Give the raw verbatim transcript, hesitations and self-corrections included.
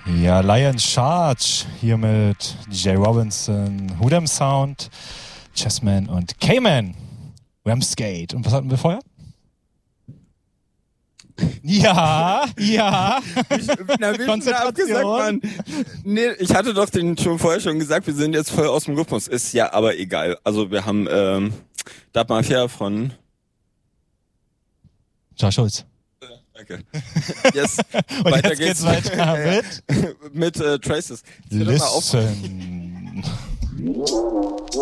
Ja, Lion Charge hier mit D J Robinson, Hoodem Sound, Chessman und Cayman, Ramsgate. Und was hatten wir vorher? Ja, ja. Ich, na, wir Konzentration. Mann. Nee, ich hatte doch den schon vorher schon gesagt, wir sind jetzt voll aus dem Rhythmus. Ist ja aber egal. Also wir haben ähm, Dub Mafia von Josh Schulz. Danke. Yes. Und weiter jetzt geht's, geht's weiter mit mit äh, Traces. Listen.